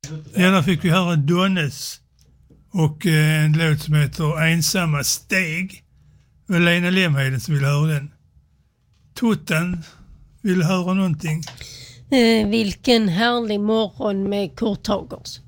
Ja, där fick vi höra Donnes och en låt som heter Ensamma steg. Det var Lena Lemheden som ville höra den. Totten vill höra någonting. Vilken härlig morgon med Kurt Hagers.